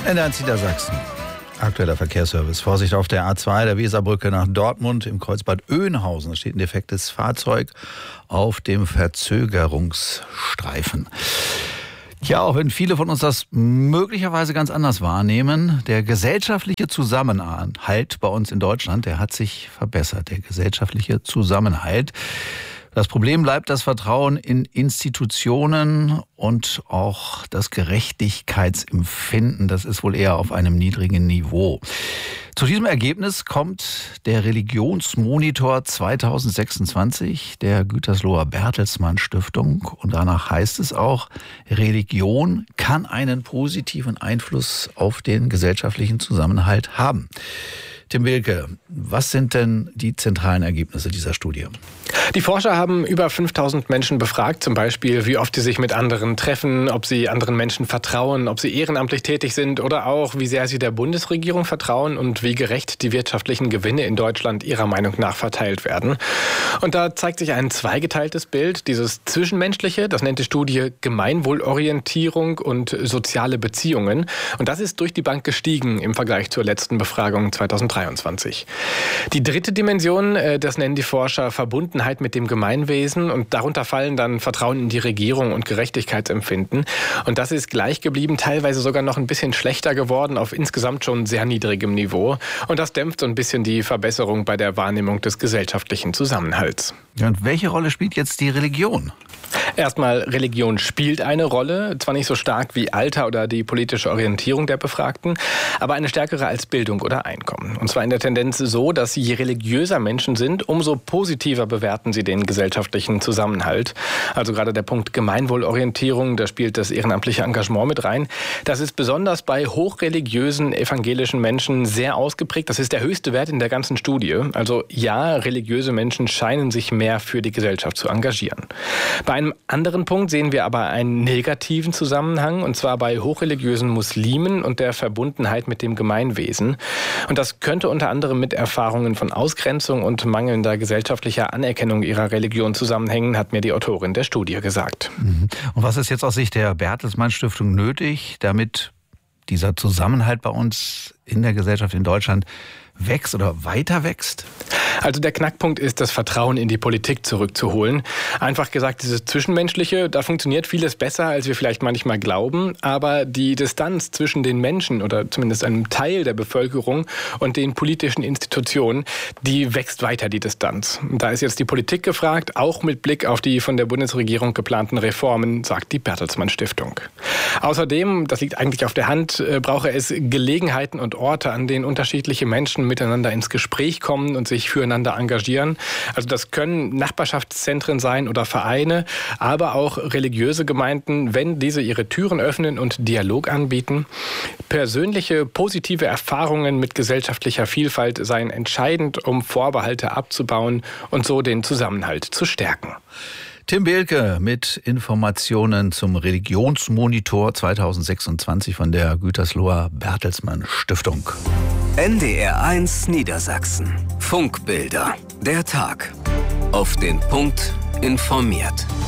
NDR Niedersachsen. Aktueller Verkehrsservice. Vorsicht auf der A2, der Weserbrücke nach Dortmund im Kreuzbad Oeynhausen. Da steht ein defektes Fahrzeug auf dem Verzögerungsstreifen. Ja, auch wenn viele von uns das möglicherweise ganz anders wahrnehmen, der gesellschaftliche Zusammenhalt bei uns in Deutschland, der hat sich verbessert. Der gesellschaftliche Zusammenhalt. Das Problem bleibt das Vertrauen in Institutionen und auch das Gerechtigkeitsempfinden. Das ist wohl eher auf einem niedrigen Niveau. Zu diesem Ergebnis kommt der Religionsmonitor 2026 der Gütersloher Bertelsmann Stiftung. Und danach heißt es auch, Religion kann einen positiven Einfluss auf den gesellschaftlichen Zusammenhalt haben. Tim Wilke, was sind denn die zentralen Ergebnisse dieser Studie? Die Forscher haben über 5000 Menschen befragt, zum Beispiel, wie oft sie sich mit anderen treffen, ob sie anderen Menschen vertrauen, ob sie ehrenamtlich tätig sind oder auch, wie sehr sie der Bundesregierung vertrauen und wie gerecht die wirtschaftlichen Gewinne in Deutschland ihrer Meinung nach verteilt werden. Und da zeigt sich ein zweigeteiltes Bild. Dieses Zwischenmenschliche, das nennt die Studie Gemeinwohlorientierung und soziale Beziehungen. Und das ist durch die Bank gestiegen im Vergleich zur letzten Befragung 2023. Die dritte Dimension, das nennen die Forscher Verbundenheit mit dem Gemeinwesen, und darunter fallen dann Vertrauen in die Regierung und Gerechtigkeitsempfinden. Und das ist gleich geblieben, teilweise sogar noch ein bisschen schlechter geworden, auf insgesamt schon sehr niedrigem Niveau. Und das dämpft so ein bisschen die Verbesserung bei der Wahrnehmung des gesellschaftlichen Zusammenhalts. Ja, und welche Rolle spielt jetzt die Religion? Erstmal, Religion spielt eine Rolle, zwar nicht so stark wie Alter oder die politische Orientierung der Befragten, aber eine stärkere als Bildung oder Einkommen. Und zwar in der Tendenz so, dass je religiöser Menschen sind, umso positiver bewerten sie den gesellschaftlichen Zusammenhalt. Also gerade der Punkt Gemeinwohlorientierung, da spielt das ehrenamtliche Engagement mit rein. Das ist besonders bei hochreligiösen evangelischen Menschen sehr ausgeprägt. Das ist der höchste Wert in der ganzen Studie. Also ja, religiöse Menschen scheinen sich mehr für die Gesellschaft zu engagieren. Bei einem anderen Punkt sehen wir aber einen negativen Zusammenhang, und zwar bei hochreligiösen Muslimen und der Verbundenheit mit dem Gemeinwesen. Und das könnte unter anderem mit Erfahrungen von Ausgrenzung und mangelnder gesellschaftlicher Anerkennung ihrer Religion zusammenhängen, hat mir die Autorin der Studie gesagt. Und was ist jetzt aus Sicht der Bertelsmann Stiftung nötig, damit dieser Zusammenhalt bei uns in der Gesellschaft in Deutschland wächst oder weiter wächst? Also der Knackpunkt ist, das Vertrauen in die Politik zurückzuholen. Einfach gesagt, dieses Zwischenmenschliche, da funktioniert vieles besser, als wir vielleicht manchmal glauben. Aber die Distanz zwischen den Menschen oder zumindest einem Teil der Bevölkerung und den politischen Institutionen, die wächst weiter, die Distanz. Da ist jetzt die Politik gefragt, auch mit Blick auf die von der Bundesregierung geplanten Reformen, sagt die Bertelsmann Stiftung. Außerdem, das liegt eigentlich auf der Hand, brauche es Gelegenheiten und Orte, an denen unterschiedliche Menschen miteinander ins Gespräch kommen und sich füreinander engagieren. Also das können Nachbarschaftszentren sein oder Vereine, aber auch religiöse Gemeinden, wenn diese ihre Türen öffnen und Dialog anbieten. Persönliche positive Erfahrungen mit gesellschaftlicher Vielfalt seien entscheidend, um Vorbehalte abzubauen und so den Zusammenhalt zu stärken. Tim Wilke mit Informationen zum Religionsmonitor 2026 von der Gütersloher Bertelsmann Stiftung. NDR1 Niedersachsen. Funkbilder. Der Tag. Auf den Punkt informiert.